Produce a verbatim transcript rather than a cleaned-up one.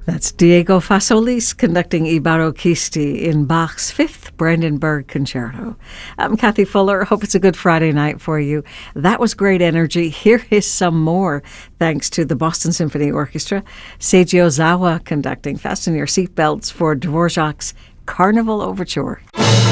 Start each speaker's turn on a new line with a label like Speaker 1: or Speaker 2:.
Speaker 1: That's Diego Fasolis conducting I Barocchisti in Bach's Fifth Brandenburg Concerto. I'm Kathy Fuller. Hope it's a good Friday night for you. That was great energy. Here is some more, thanks to the Boston Symphony Orchestra. Seiji Ozawa conducting. Fasten your seatbelts for Dvorak's Carnival Overture.